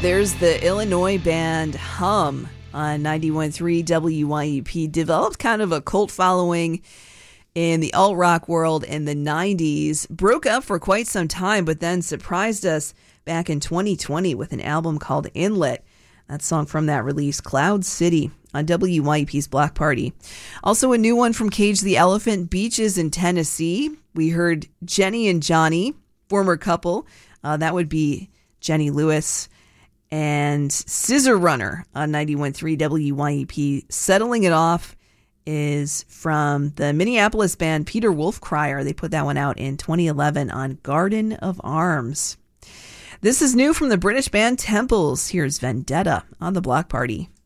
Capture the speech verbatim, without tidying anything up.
There's the Illinois band Hum on ninety-one point three W Y U P. Developed kind of a cult following in the alt-rock world in the nineties. Broke up for quite some time, but then surprised us back in twenty twenty with an album called Inlet. That song from that release, Cloud City, on W Y U P's Block Party. Also a new one from Cage the Elephant, Beaches in Tennessee. We heard Jenny and Johnny, former couple. Uh, that would be Jenny Lewis and Scissor Runner on ninety-one point three W Y U P. Settling It Off is from the Minneapolis band Peter Wolfcrier. They put that one out in twenty eleven on Garden of Arms. This is new from the British band Temples. Here's Vendetta on the Block Party.